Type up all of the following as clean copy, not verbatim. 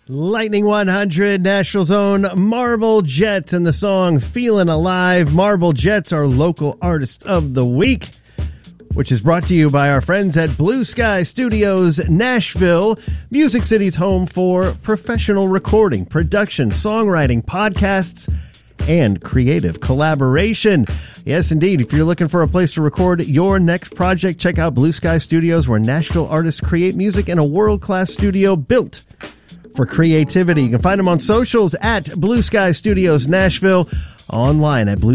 Lightning 100, Nashville's own Marble Jets, and the song Feelin' Alive. Marble Jets, our local artist of the week, which is brought to you by our friends at Blue Sky Studios, Nashville, Music City's home for professional recording, production, songwriting, podcasts, and creative collaboration. Yes, indeed. If you're looking for a place to record your next project, check out Blue Sky Studios, where Nashville artists create music in a world-class studio built for creativity. You can find them on socials at Blue Sky Studios Nashville, online at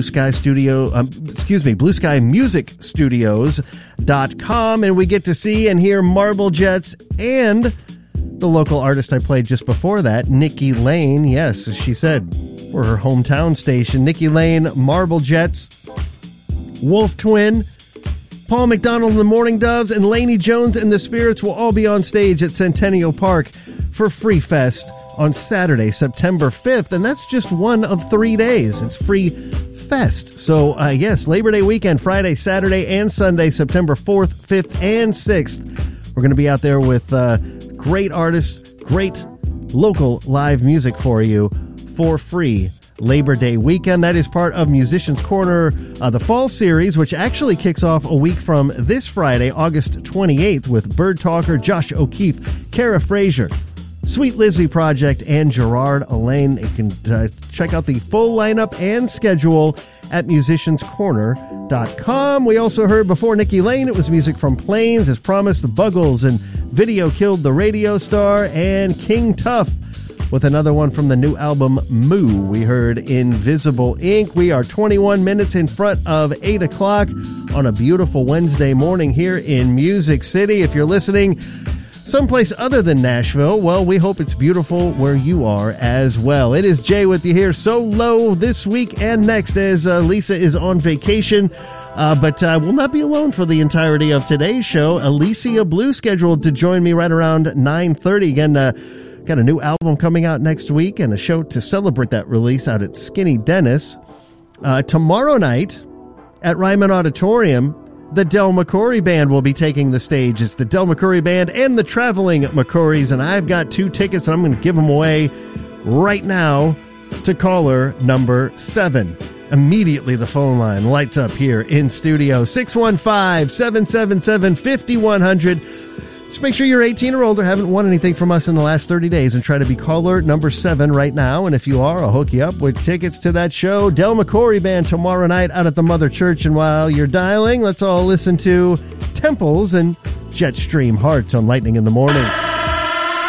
blueskymusicstudios.com. And we get to see and hear Marble Jets and the local artist I played just before that, Nikki Lane. Yes, as she said, for her hometown station, Nikki Lane, Marble Jets, Wolf Twin, Paul McDonald and the Morning Doves, and Laney Jones and the Spirits will all be on stage at Centennial Park for Free Fest on Saturday, September 5th, and that's just one of 3 days. It's Free Fest. So, yes, Labor Day weekend, Friday, Saturday, and Sunday, September 4th, 5th, and 6th. We're going to be out there with great artists, great local live music for you for free Labor Day weekend. That is part of Musicians Corner, the fall series, which actually kicks off a week from this Friday, August 28th, with Bird Talker, Josh O'Keefe, Kara Frazier, Sweet Lizzie Project, and Gerard Elaine. You can check out the full lineup and schedule at musicianscorner.com. We also heard before Nikki Lane, it was music from Plains, as promised, the Buggles, and Video Killed the Radio Star, and King Tuff with another one from the new album Moo. We heard Invisible Ink. We are 21 minutes in front of 8 o'clock on a beautiful Wednesday morning here in Music City. If you're listening someplace other than Nashville, well, we hope it's beautiful where you are as well. It is Jay with you here solo this week and next, as Lisa is on vacation. But will not be alone for the entirety of today's show. Alicia Blue scheduled to join me right around 9:30. Again, got a new album coming out next week and a show to celebrate that release out at Skinny Dennis. Tomorrow night at Ryman Auditorium, the Del McCoury Band will be taking the stage. It's the Del McCoury Band and the Traveling McCourys, and I've got 2 tickets, and I'm going to give them away right now to caller number 7. Immediately the phone line lights up here in studio. 615-777-5100. Just make sure you're 18 or older, haven't won anything from us in the last 30 days, and try to be caller number 7 right now. And if you are, I'll hook you up with tickets to that show. Del McCoury Band tomorrow night out at the Mother Church. And while you're dialing, let's all listen to Temples and Jetstream Heart on Lightning in the Morning.